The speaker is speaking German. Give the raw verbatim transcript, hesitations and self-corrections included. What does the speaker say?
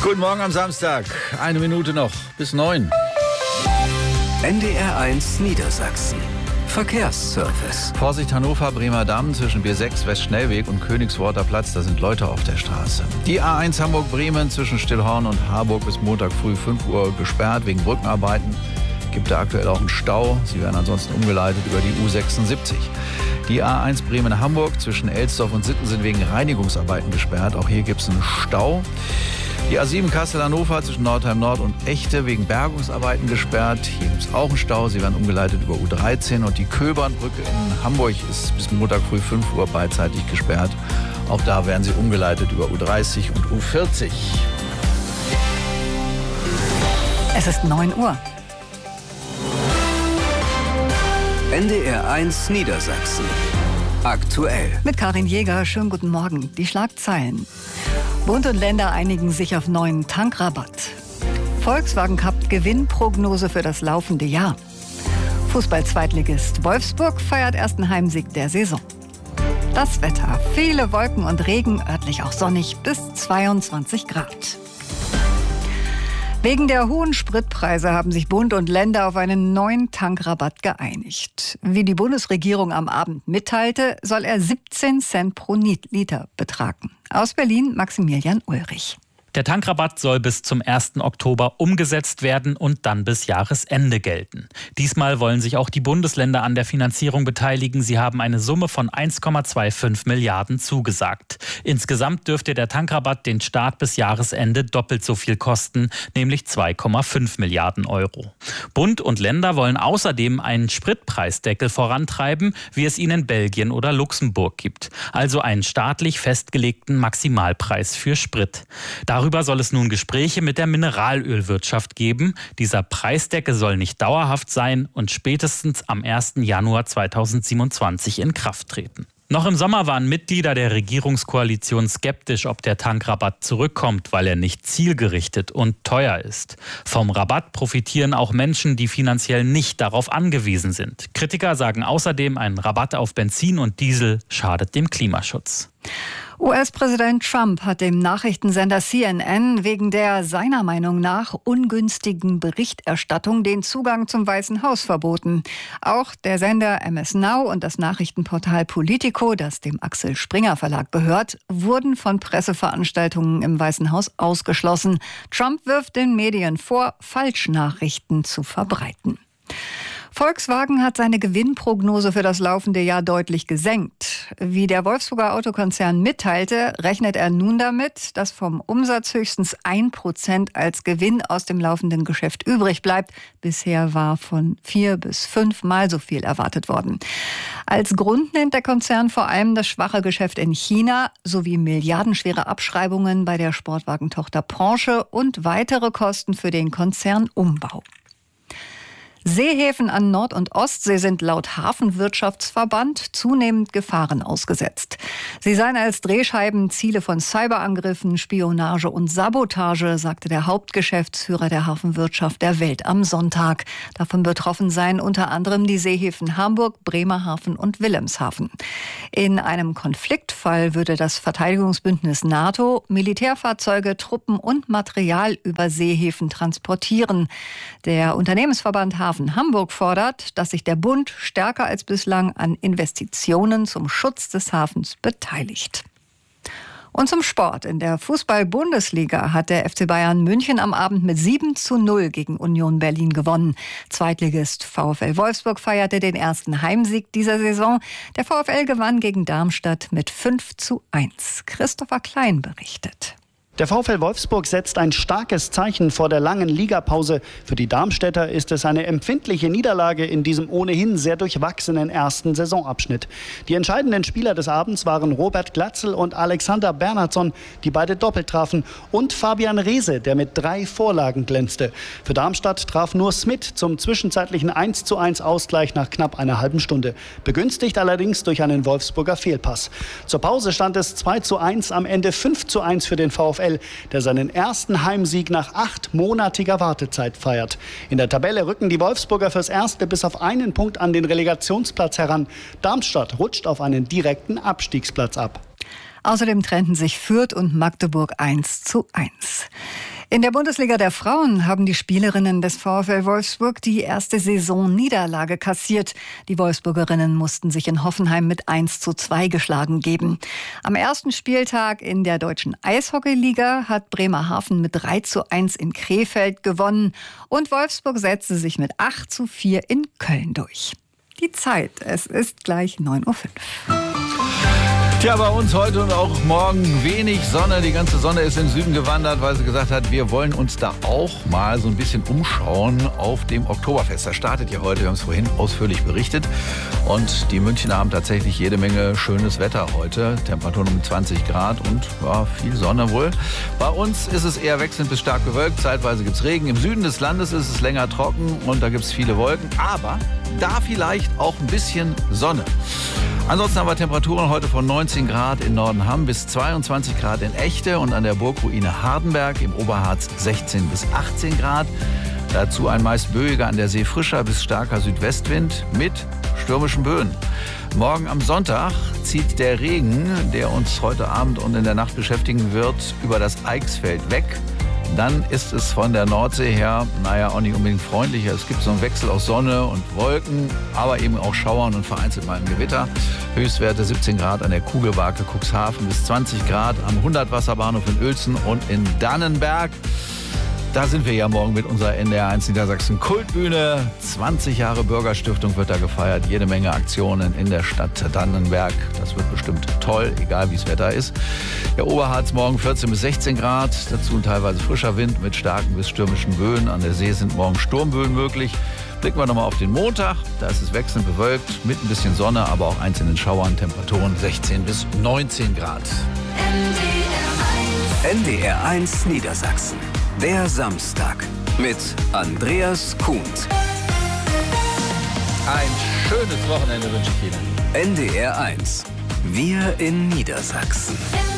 Guten Morgen am Samstag. Eine Minute noch bis neun. N D R eins Niedersachsen. Verkehrsservice. Vorsicht Hannover, Bremer Damm zwischen B sechs Westschnellweg und Königsworter Platz. Da sind Leute auf der Straße. Die A eins Hamburg-Bremen zwischen Stillhorn und Harburg bis Montag früh fünf Uhr gesperrt wegen Brückenarbeiten. Gibt da aktuell auch einen Stau. Sie werden ansonsten umgeleitet über die U sechsundsiebzig. Die A eins Bremen-Hamburg zwischen Elsdorf und Sitten sind wegen Reinigungsarbeiten gesperrt. Auch hier gibt es einen Stau. Die A sieben Kassel-Hannover zwischen Nordheim Nord und Echte wegen Bergungsarbeiten gesperrt. Hier gibt es auch einen Stau. Sie werden umgeleitet über U dreizehn. Und die Köbernbrücke in Hamburg ist bis Montag früh fünf Uhr beidseitig gesperrt. Auch da werden sie umgeleitet über U dreißig und U vierzig. Es ist neun Uhr. N D R eins Niedersachsen. Aktuell. Mit Karin Jäger, schönen guten Morgen. Die Schlagzeilen. Bund und Länder einigen sich auf neuen Tankrabatt. Volkswagen Cup Gewinnprognose für das laufende Jahr. Fußball-Zweitligist Wolfsburg feiert ersten Heimsieg der Saison. Das Wetter. Viele Wolken und Regen, örtlich auch sonnig bis zweiundzwanzig Grad. Wegen der hohen Spritpreise haben sich Bund und Länder auf einen neuen Tankrabatt geeinigt. Wie die Bundesregierung am Abend mitteilte, soll er siebzehn Cent pro Liter betragen. Aus Berlin Maximilian Ulrich. Der Tankrabatt soll bis zum ersten Oktober umgesetzt werden und dann bis Jahresende gelten. Diesmal wollen sich auch die Bundesländer an der Finanzierung beteiligen. Sie haben eine Summe von eins Komma fünfundzwanzig Milliarden zugesagt. Insgesamt dürfte der Tankrabatt den Staat bis Jahresende doppelt so viel kosten, nämlich zwei Komma fünf Milliarden Euro. Bund und Länder wollen außerdem einen Spritpreisdeckel vorantreiben, wie es ihn in Belgien oder Luxemburg gibt. Also einen staatlich festgelegten Maximalpreis für Sprit. Darüber Darüber soll es nun Gespräche mit der Mineralölwirtschaft geben. Dieser Preisdeckel soll nicht dauerhaft sein und spätestens am ersten Januar zweitausendsiebenundzwanzig in Kraft treten. Noch im Sommer waren Mitglieder der Regierungskoalition skeptisch, ob der Tankrabatt zurückkommt, weil er nicht zielgerichtet und teuer ist. Vom Rabatt profitieren auch Menschen, die finanziell nicht darauf angewiesen sind. Kritiker sagen außerdem, ein Rabatt auf Benzin und Diesel schadet dem Klimaschutz. U S-Präsident Trump hat dem Nachrichtensender C N N wegen der seiner Meinung nach ungünstigen Berichterstattung den Zugang zum Weißen Haus verboten. Auch der Sender M S Now und das Nachrichtenportal Politico, das dem Axel Springer Verlag gehört, wurden von Presseveranstaltungen im Weißen Haus ausgeschlossen. Trump wirft den Medien vor, Falschnachrichten zu verbreiten. Volkswagen hat seine Gewinnprognose für das laufende Jahr deutlich gesenkt. Wie der Wolfsburger Autokonzern mitteilte, rechnet er nun damit, dass vom Umsatz höchstens ein Prozent als Gewinn aus dem laufenden Geschäft übrig bleibt. Bisher war von vier bis fünfmal so viel erwartet worden. Als Grund nennt der Konzern vor allem das schwache Geschäft in China sowie milliardenschwere Abschreibungen bei der Sportwagentochter Porsche und weitere Kosten für den Konzernumbau. Seehäfen an Nord- und Ostsee sind laut Hafenwirtschaftsverband zunehmend Gefahren ausgesetzt. Sie seien als Drehscheiben Ziele von Cyberangriffen, Spionage und Sabotage, sagte der Hauptgeschäftsführer der Hafenwirtschaft der Welt am Sonntag. Davon betroffen seien unter anderem die Seehäfen Hamburg, Bremerhaven und Wilhelmshaven. In einem Konfliktfall würde das Verteidigungsbündnis NATO Militärfahrzeuge, Truppen und Material über Seehäfen transportieren. Der Unternehmensverband Hafen Hamburg fordert, dass sich der Bund stärker als bislang an Investitionen zum Schutz des Hafens beteiligt. Und zum Sport. In der Fußball-Bundesliga hat der F C Bayern München am Abend mit sieben zu null gegen Union Berlin gewonnen. Zweitligist VfL Wolfsburg feierte den ersten Heimsieg dieser Saison. Der VfL gewann gegen Darmstadt mit fünf zu eins. Christopher Klein berichtet. Der VfL Wolfsburg setzt ein starkes Zeichen vor der langen Ligapause. Für die Darmstädter ist es eine empfindliche Niederlage in diesem ohnehin sehr durchwachsenen ersten Saisonabschnitt. Die entscheidenden Spieler des Abends waren Robert Glatzel und Alexander Bernhardsson, die beide doppelt trafen, und Fabian Reese, der mit drei Vorlagen glänzte. Für Darmstadt traf nur Smith zum zwischenzeitlichen eins zu eins Ausgleich nach knapp einer halben Stunde. Begünstigt allerdings durch einen Wolfsburger Fehlpass. Zur Pause stand es zwei zu eins, am Ende fünf zu eins für den VfL, der seinen ersten Heimsieg nach achtmonatiger Wartezeit feiert. In der Tabelle rücken die Wolfsburger fürs Erste bis auf einen Punkt an den Relegationsplatz heran. Darmstadt rutscht auf einen direkten Abstiegsplatz ab. Außerdem trennten sich Fürth und Magdeburg eins zu eins. In der Bundesliga der Frauen haben die Spielerinnen des VfL Wolfsburg die erste Saisonniederlage kassiert. Die Wolfsburgerinnen mussten sich in Hoffenheim mit eins zu zwei geschlagen geben. Am ersten Spieltag in der deutschen Eishockeyliga hat Bremerhaven mit drei zu eins in Krefeld gewonnen und Wolfsburg setzte sich mit acht zu vier in Köln durch. Die Zeit, es ist gleich neun Uhr fünf. Tja, bei uns heute und auch morgen wenig Sonne. Die ganze Sonne ist in den Süden gewandert, weil sie gesagt hat, wir wollen uns da auch mal so ein bisschen umschauen auf dem Oktoberfest. Das startet ja heute, wir haben es vorhin ausführlich berichtet. Und die Münchner haben tatsächlich jede Menge schönes Wetter heute. Temperaturen um zwanzig Grad und ja, viel Sonne wohl. Bei uns ist es eher wechselnd bis stark bewölkt. Zeitweise gibt es Regen. Im Süden des Landes ist es länger trocken und da gibt es viele Wolken. Aber da vielleicht auch ein bisschen Sonne. Ansonsten haben wir Temperaturen heute von neunzehn Grad in Nordenham bis zweiundzwanzig Grad in Echte und an der Burgruine Hardenberg im Oberharz sechzehn bis achtzehn Grad. Dazu ein meist böiger, an der See frischer bis starker Südwestwind mit stürmischen Böen. Morgen am Sonntag zieht der Regen, der uns heute Abend und in der Nacht beschäftigen wird, über das Eichsfeld weg. Dann ist es von der Nordsee her, naja, auch nicht unbedingt freundlicher. Es gibt so einen Wechsel aus Sonne und Wolken, aber eben auch Schauern und vereinzelt mal ein Gewitter. Höchstwerte siebzehn Grad an der Kugelbarke Cuxhaven bis zwanzig Grad am hundert-Wasserbahnhof in Uelzen und in Dannenberg. Da sind wir ja morgen mit unserer N D R eins Niedersachsen Kultbühne. zwanzig Jahre Bürgerstiftung wird da gefeiert. Jede Menge Aktionen in der Stadt Dannenberg. Das wird bestimmt toll, egal wie das Wetter ist. Der Oberharz morgen vierzehn bis sechzehn Grad. Dazu ein teilweise frischer Wind mit starken bis stürmischen Böen. An der See sind morgen Sturmböen möglich. Blicken wir nochmal auf den Montag. Da ist es wechselnd bewölkt mit ein bisschen Sonne, aber auch einzelnen Schauern. Temperaturen sechzehn bis neunzehn Grad. N D R eins Niedersachsen. Der Samstag mit Andreas Kuhnt. Ein schönes Wochenende wünsche ich Ihnen. N D R eins. Wir in Niedersachsen.